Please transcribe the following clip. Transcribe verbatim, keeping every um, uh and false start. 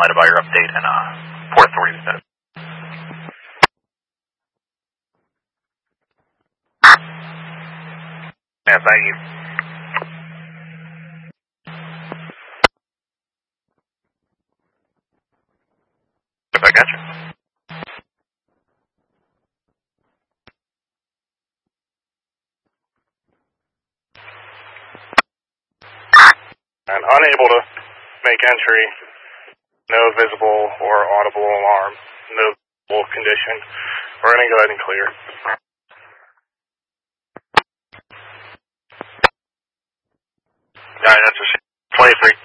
light about your update and uh, Port Authority status. Yeah, thank you. If I got you. And unable to make entry, no visible or audible alarm, no visible condition. We're going to go ahead and clear. Alright, that's a twenty-three.